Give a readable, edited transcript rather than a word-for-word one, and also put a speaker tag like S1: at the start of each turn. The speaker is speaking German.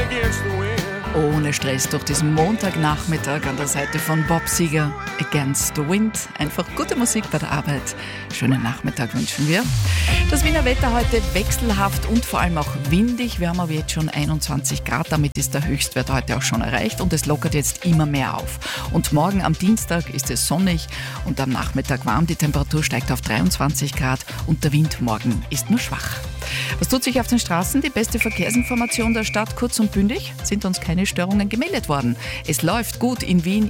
S1: against the wind.
S2: Ohne Stress durch diesen Montagnachmittag an der Seite von Bob Seger, Against the Wind. Einfach gute Musik bei der Arbeit. Schönen Nachmittag wünschen wir. Das Wiener Wetter heute wechselhaft und vor allem auch windig. Wir haben aber jetzt schon 21 Grad, damit ist der Höchstwert heute auch schon erreicht und es lockert jetzt immer mehr auf. Und morgen am Dienstag ist es sonnig und am Nachmittag warm. Die Temperatur steigt auf 23 Grad und der Wind morgen ist nur schwach. Was tut sich auf den Straßen? Die beste Verkehrsinformation der Stadt, kurz und bündig, sind uns keine Störungen gemeldet worden. Es läuft gut in Wien.